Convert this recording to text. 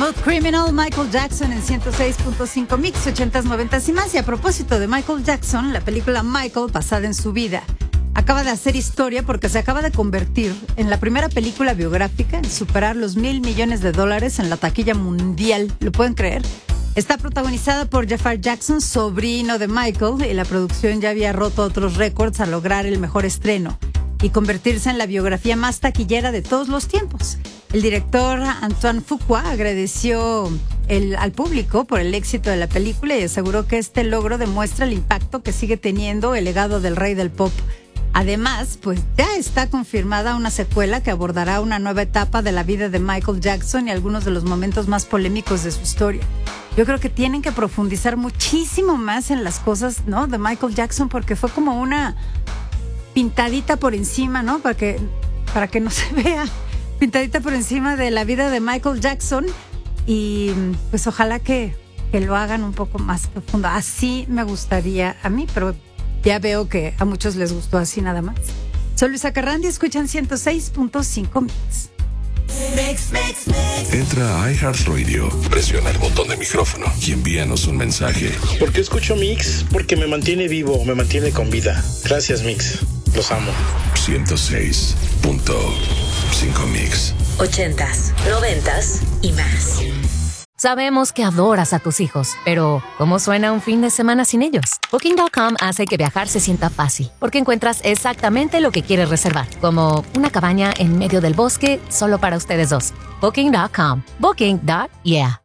Smooth Criminal, Michael Jackson en 106.5 Mix, 80s, 90s y más. Y a propósito de Michael Jackson, la película Michael, basada en su vida, acaba de hacer historia porque se acaba de convertir en la primera película biográfica en superar los $1,000 millones en la taquilla mundial. ¿Lo pueden creer? Está protagonizada por Jafar Jackson, sobrino de Michael, y la producción ya había roto otros récords al lograr el mejor estreno y convertirse en la biografía más taquillera de todos los tiempos. El director Antoine Fuqua agradeció al público por el éxito de la película y aseguró que este logro demuestra el impacto que sigue teniendo el legado del rey del pop. Además, pues ya está confirmada una secuela que abordará una nueva etapa de la vida de Michael Jackson y algunos de los momentos más polémicos de su historia. Yo creo que tienen que profundizar muchísimo más en las cosas, ¿no?, de Michael Jackson, porque fue como una pintadita por encima, ¿no?, para que no se vea, pintadita por encima de la vida de Michael Jackson. Y pues ojalá que lo hagan un poco más profundo. Así me gustaría a mí, pero ya veo que a muchos les gustó así nada más. Soy Luisa Carrandi, escuchan 106.5 Mix. Entra a iHeartRadio, presiona el botón de micrófono y envíanos un mensaje. ¿Por qué escucho Mix? Porque me mantiene vivo, me mantiene con vida. Gracias, Mix. Los amo. 106.5 Mix. 80s, 90s y más. Sabemos que adoras a tus hijos, pero ¿cómo suena un fin de semana sin ellos? Booking.com hace que viajar se sienta fácil, porque encuentras exactamente lo que quieres reservar, como una cabaña en medio del bosque solo para ustedes dos. Booking.com. Booking.yeah.